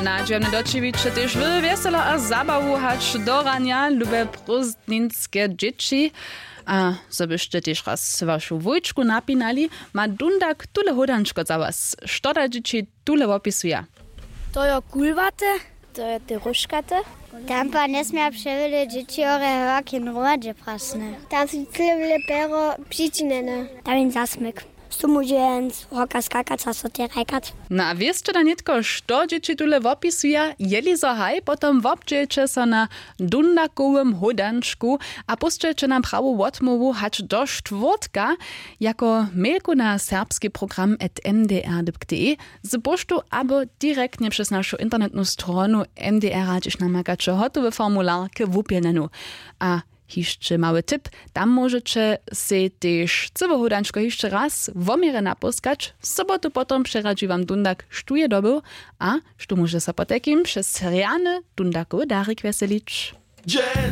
nadziemne dočiviče tež wy veselo a zabavu hač do rania lube prózdninske dzieci. A so byście też raz waszą wujczku napinali, ma Dundak tule hodančko za was. Što da dzieci tule opisuje? To je kulvate, to je te ruškate. Tam pa ne smije převili dzieci ore hokin romadže prasne. Tam su cile pero pšičinene. Tam je zasmyk. Tu může hoka skakat a so te rekat. No a wiesz, da nitko, što dzieci tule opisuje, jeli so haj, potom wobdźeće so na Dundakowym hodančku a pusćeće nam prawu odmowu hać do štvrtka, jako mailku na serbski program @mdr.de, zbożtu abo direktnie przez naszą internetną stronę MDR dziś namagacze hotowy formular k wupienenu. A jeszcze mały tip, tam możecie se też całe hodančko jeszcze raz w omierę napuskać. W sobotu potom przeradzi wam Dundak sztuje dobył, a sztu może se potekim przez seriany Dundakowy darik weselić.